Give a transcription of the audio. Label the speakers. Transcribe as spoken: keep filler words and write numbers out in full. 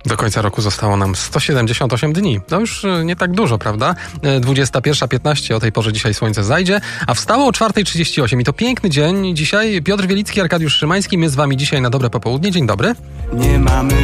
Speaker 1: Do końca roku zostało nam sto siedemdziesiąt osiem dni. No już nie tak dużo, prawda? dwudziesta pierwsza piętnaście, o tej porze dzisiaj słońce zajdzie, a wstało o czwarta trzydzieści osiem. I to piękny dzień dzisiaj. Piotr Wielicki, Arkadiusz Szymański, my z wami dzisiaj na dobre popołudnie. Dzień dobry.
Speaker 2: Nie mamy